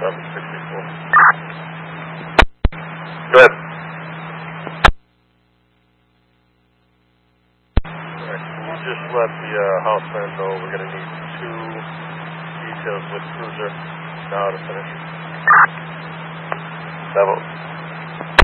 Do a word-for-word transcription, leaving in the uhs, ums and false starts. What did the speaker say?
seven sixty-four. Go ahead. Alright, can you just let the uh, house man know we're going to need two details with cruiser now to finish. Devil.